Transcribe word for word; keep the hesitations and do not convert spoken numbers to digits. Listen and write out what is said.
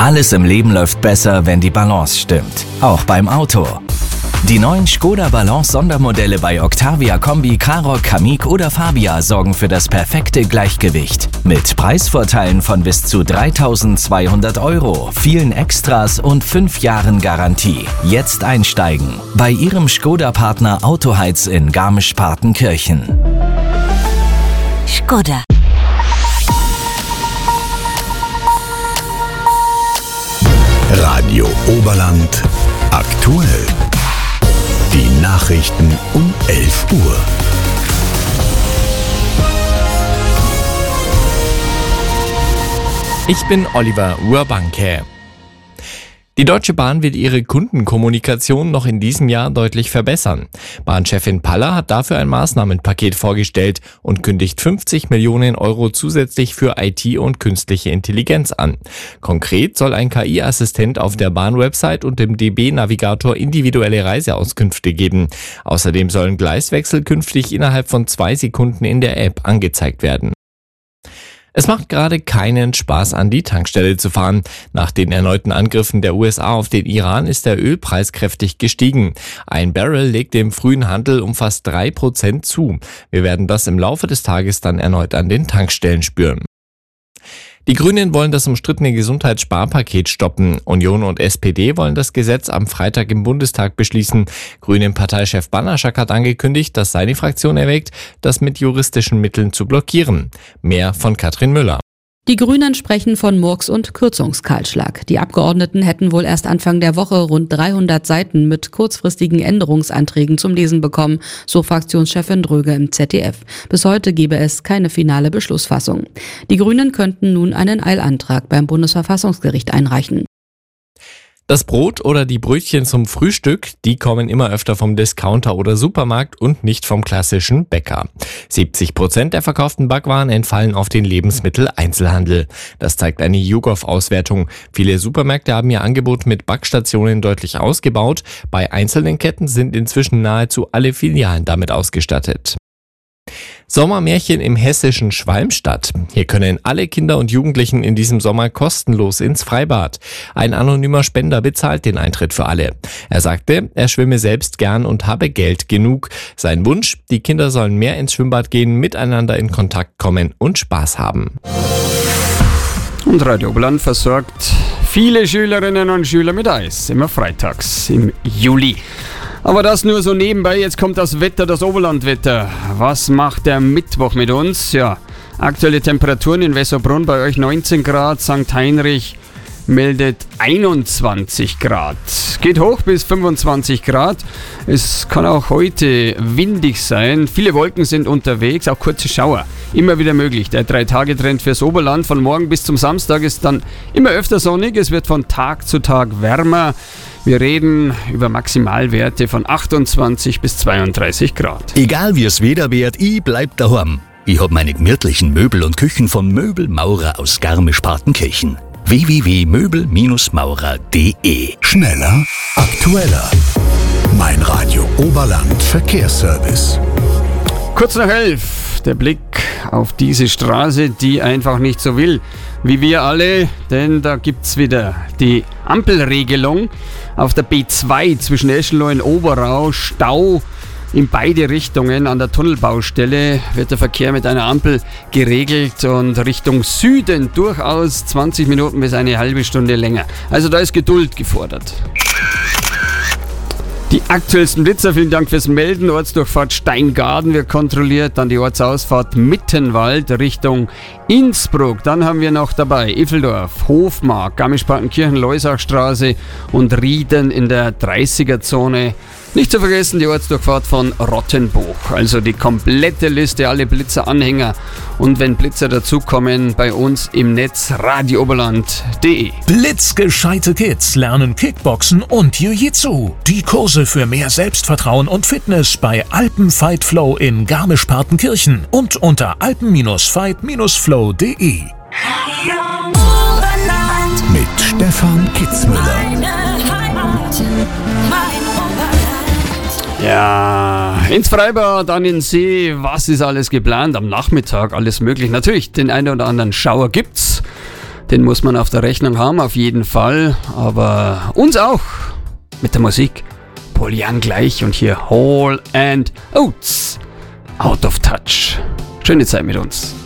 Alles im Leben läuft besser, wenn die Balance stimmt. Auch beim Auto. Die neuen Škoda Balance Sondermodelle bei Octavia Kombi, Karoq, Kamiq oder Fabia sorgen für das perfekte Gleichgewicht. Mit Preisvorteilen von bis zu dreitausendzweihundert Euro, vielen Extras und fünf Jahren Garantie. Jetzt einsteigen bei Ihrem Škoda-Partner Autoheiz in Garmisch-Partenkirchen. Škoda. Radio Oberland aktuell. Die Nachrichten um elf Uhr. Ich bin Oliver Urbanke. Die Deutsche Bahn will ihre Kundenkommunikation noch in diesem Jahr deutlich verbessern. Bahnchefin Paller hat dafür ein Maßnahmenpaket vorgestellt und kündigt fünfzig Millionen Euro zusätzlich für I T und künstliche Intelligenz an. Konkret soll ein K I-Assistent auf der Bahnwebsite und im D B-Navigator individuelle Reiseauskünfte geben. Außerdem sollen Gleiswechsel künftig innerhalb von zwei Sekunden in der App angezeigt werden. Es macht gerade keinen Spaß, an die Tankstelle zu fahren. Nach den erneuten Angriffen der U S A auf den Iran ist der Ölpreis kräftig gestiegen. Ein Barrel legt im frühen Handel um fast drei Prozent zu. Wir werden das im Laufe des Tages dann erneut an den Tankstellen spüren. Die Grünen wollen das umstrittene Gesundheitssparpaket stoppen. Union und S P D wollen das Gesetz am Freitag im Bundestag beschließen. Grünen-Parteichef Banaschak hat angekündigt, dass seine Fraktion erwägt, das mit juristischen Mitteln zu blockieren. Mehr von Katrin Müller. Die Grünen sprechen von Murks- und Kürzungskahlschlag. Die Abgeordneten hätten wohl erst Anfang der Woche rund dreihundert Seiten mit kurzfristigen Änderungsanträgen zum Lesen bekommen, so Fraktionschefin Dröge im Z D F. Bis heute gebe es keine finale Beschlussfassung. Die Grünen könnten nun einen Eilantrag beim Bundesverfassungsgericht einreichen. Das Brot oder die Brötchen zum Frühstück, die kommen immer öfter vom Discounter oder Supermarkt und nicht vom klassischen Bäcker. siebzig Prozent der verkauften Backwaren entfallen auf den Lebensmitteleinzelhandel. Das zeigt eine YouGov-Auswertung. Viele Supermärkte haben ihr Angebot mit Backstationen deutlich ausgebaut. Bei einzelnen Ketten sind inzwischen nahezu alle Filialen damit ausgestattet. Sommermärchen im hessischen Schwalmstadt. Hier können alle Kinder und Jugendlichen in diesem Sommer kostenlos ins Freibad. Ein anonymer Spender bezahlt den Eintritt für alle. Er sagte, er schwimme selbst gern und habe Geld genug. Sein Wunsch, die Kinder sollen mehr ins Schwimmbad gehen, miteinander in Kontakt kommen und Spaß haben. Und Radio Oberland versorgt viele Schülerinnen und Schüler mit Eis, immer freitags im Juli. Aber das nur so nebenbei, jetzt kommt das Wetter, das Oberlandwetter. Was macht der Mittwoch mit uns? Ja, aktuelle Temperaturen in Wessobrunn bei euch neunzehn Grad, Sankt Heinrich meldet einundzwanzig Grad. Geht hoch bis fünfundzwanzig Grad. Es kann auch heute windig sein. Viele Wolken sind unterwegs, auch kurze Schauer. Immer wieder möglich. Der Drei-Tage-Trend fürs Oberland von morgen bis zum Samstag ist dann immer öfter sonnig. Es wird von Tag zu Tag wärmer. Wir reden über Maximalwerte von achtundzwanzig bis zweiunddreißig Grad. Egal wie es Wetter wird, ich bleib daheim. Ich hab meine gemütlichen Möbel und Küchen von Möbelmaurer aus Garmisch-Partenkirchen. w w w punkt möbel maurer punkt d e. Schneller, aktueller. Mein Radio Oberland Verkehrsservice. Kurz nach elf, der Blick auf diese Straße, die einfach nicht so will wie wir alle, denn da gibt's wieder die Ampelregelung auf der B zwei zwischen Eschenloh und Oberau. Stau in beide Richtungen. An der Tunnelbaustelle wird der Verkehr mit einer Ampel geregelt und Richtung Süden durchaus zwanzig Minuten bis eine halbe Stunde länger. Also da ist Geduld gefordert. Die aktuellsten Blitzer, vielen Dank fürs Melden. Ortsdurchfahrt Steingaden wird kontrolliert, dann die Ortsausfahrt Mittenwald Richtung Innsbruck. Dann haben wir noch dabei Iffeldorf, Hofmark, Garmisch-Partenkirchen, Leusachstraße und Rieden in der dreißiger-Zone. Nicht zu vergessen die Ortsdurchfahrt von Rottenbuch. Also die komplette Liste, alle Blitzer-Anhänger. Und wenn Blitzer dazukommen, bei uns im Netz radio oberland punkt d e. Blitzgescheite Kids lernen Kickboxen und Jiu-Jitsu. Die Kurse für mehr Selbstvertrauen und Fitness bei Alpen Fight Flow in Garmisch-Partenkirchen und unter alpen fight flow punkt d e. Mit Stefan Kitzmüller. Ja, ins Freibad, an den See, was ist alles geplant? Am Nachmittag alles möglich. Natürlich, den einen oder anderen Schauer gibt's. Den muss man auf der Rechnung haben, auf jeden Fall. Aber uns auch. Mit der Musik. Paul Young gleich und hier Hall and Oates. Out of Touch. Schöne Zeit mit uns.